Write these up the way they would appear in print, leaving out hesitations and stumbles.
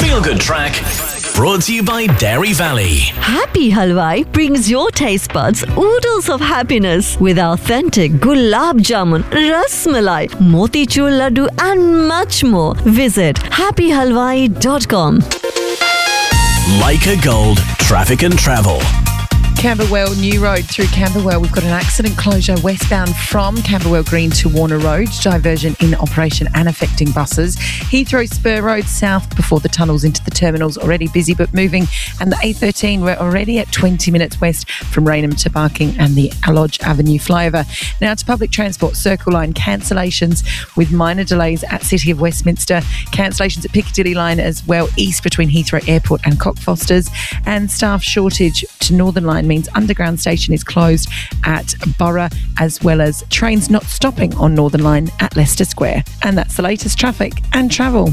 Feel Good Track, brought to you by Dairy Valley. Happy Halwai brings your taste buds oodles of happiness with authentic gulab jamun, ras malai, motichur laddu and much more. Visit happyhalwai.com. Leica Gold, traffic and travel. Camberwell New Road through Camberwell. We've got an accident closure westbound from Camberwell Green to Warner Road. Diversion in operation and affecting buses. Heathrow Spur Road south before the tunnels into the terminals. Already busy but moving. And the A13, we're already at 20 minutes west from Raynham to Barking and the Lodge Avenue flyover. Now to public transport. Circle Line cancellations with minor delays at City of Westminster. Cancellations at Piccadilly Line as well, east between Heathrow Airport and Cockfosters. And staff shortage to Northern Line means Underground Station is closed at Borough, as well as trains not stopping on Northern Line at Leicester Square. And that's the latest traffic and travel.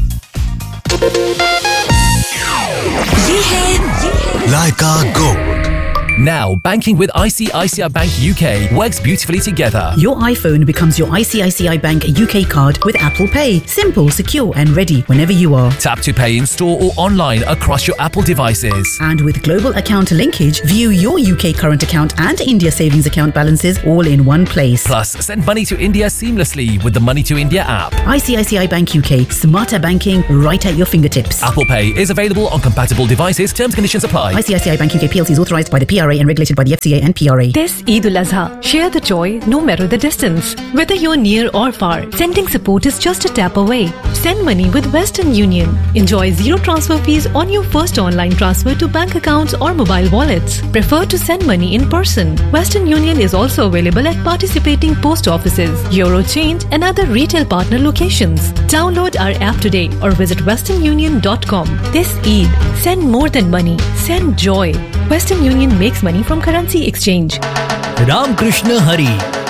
Leica Gold. Now, banking with ICICI Bank UK works beautifully together. Your iPhone becomes your ICICI Bank UK card with Apple Pay. Simple, secure and ready whenever you are. Tap to pay in store or online across your Apple devices. And with global account linkage, view your UK current account and India savings account balances all in one place. Plus, send money to India seamlessly with the Money to India app. ICICI Bank UK. Smarter banking right at your fingertips. Apple Pay is available on compatible devices. Terms and conditions apply. ICICI Bank UK PLC is authorised by the PRA and regulated by the FCA and PRA. This Eid al-Azha, share the joy no matter the distance. Whether you're near or far, sending support is just a tap away. Send money with Western Union. Enjoy zero transfer fees on your first online transfer to bank accounts or mobile wallets. Prefer to send money in person. Western Union is also available at participating post offices, Eurochange and other retail partner locations. Download our app today or visit westernunion.com. This Eid, send more than money. Send joy. Western Union makes money from currency exchange. Ram Krishna Hari.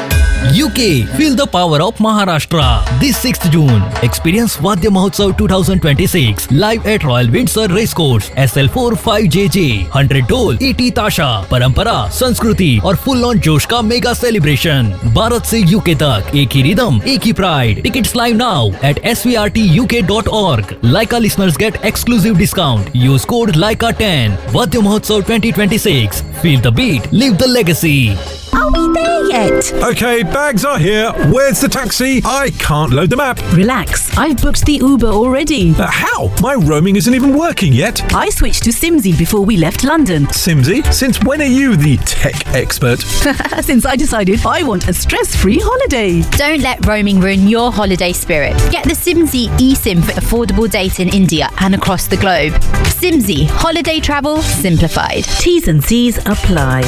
UK, feel the power of Maharashtra. This 6th June, experience Vadya Mahotsav 2026 live at Royal Windsor Racecourse. SL4 5JJ, 100 Dol, 80 Tasha, Parampara, Sanskriti और full on जोश का mega celebration. Bharat से UK तक एक ही rhythm, एक ही pride. Tickets live now at svrtuk.org. Leica listeners get exclusive discount. Use code Leica10. Vadya Mahotsav 2026. Feel the beat, live the legacy. Are we there yet? Okay, bags are here. Where's the taxi? I can't load the map. Relax, I've booked the Uber already. How? My roaming isn't even working yet. I switched to Simsy before we left London. Simsy? Since when are you the tech expert? Since I decided I want a stress-free holiday. Don't let roaming ruin your holiday spirit. Get the Simsy eSIM for affordable data in India and across the globe. Simsy, holiday travel simplified. T's and C's apply.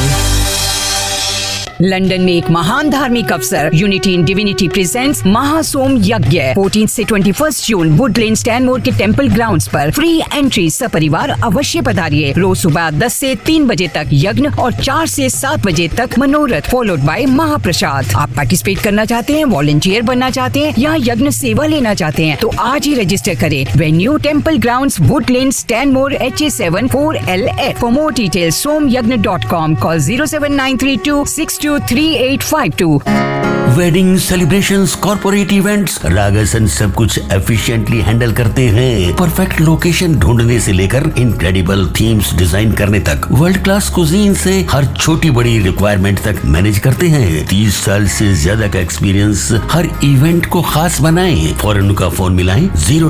London में एक महान धार्मिक अवसर unity in divinity presents महासोम यज्ञ 14 से 21 जून Woodland स्टैनमोर के temple grounds पर free entry सपरिवार अवश्य पधारिए. रोज सुबह 10 से 3 बजे तक यज्ञ और 4 से 7 बजे तक मनोरथ फॉलोड बाय महाप्रसाद. आप पार्टिसिपेट करना चाहते हैं, वॉलंटियर बनना चाहते हैं या यज्ञ सेवा लेना चाहते हैं तो आज ही रजिस्टर करें. Venue temple grounds Woodland स्टैनमोर HA7 4LF. For more details somyagna.com. Call 07932 3852. Wedding celebrations, corporate events, रागासन सब कुछ एफिशिएंटली हैंडल करते हैं. परफेक्ट लोकेशन ढूंढने से लेकर इनक्रेडिबल थीम्स डिजाइन करने तक, वर्ल्ड क्लास कुजीन से हर छोटी बड़ी रिक्वायरमेंट तक मैनेज करते हैं. 30 साल से ज्यादा का एक्सपीरियंस हर इवेंट को खास बनाए. फौरन उनका फोन मिलाएं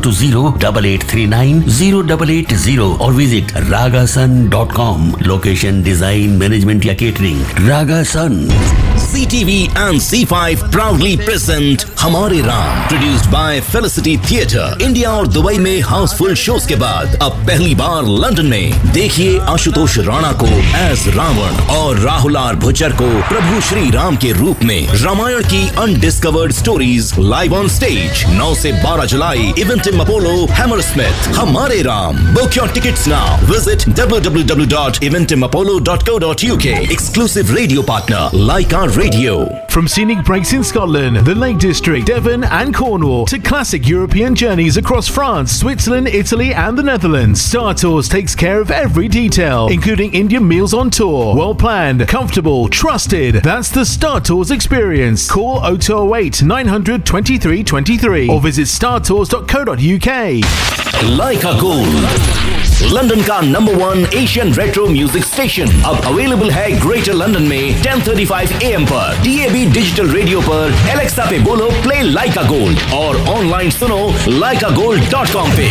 020-8839-0880 और visit ragasan.com. Location, design, management या catering, रागासन. CTV and C5 proudly present हमारे Ram, produced by Felicity Theatre. India और दुबई में हाउसफुल शोज के बाद अब पहली बार लंदन में देखिए आशुतोष राणा को एज रावण और राहुल आर भुचर को प्रभु श्री राम के रूप में. रामायण की undiscovered stories live on stage 9 से 12 जुलाई. इवेंटिम अपोलो, हैमरस्मिथ. हमारे Ram. Book your tickets now. Visit www.eventimapollo.co.uk. Exclusive radio partner Leica Radio. From scenic breaks in Scotland, the Lake District, Devon and Cornwall to classic European journeys across France, Switzerland, Italy and the Netherlands, Star Tours takes care of every detail, including Indian meals on tour. Well planned, comfortable, trusted. That's the Star Tours experience. Call 0208 900 2323 or visit startours.co.uk. Lyca gold, London का number 1 Asian retro music station, अब available है greater London में 10:35 AM पर, DAB digital radio पर, Alexa पे बोलो play लाइका gold और online सुनो laikagold.com पे।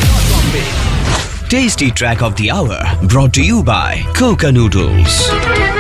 Tasty track of the hour brought to you by Coca Noodles.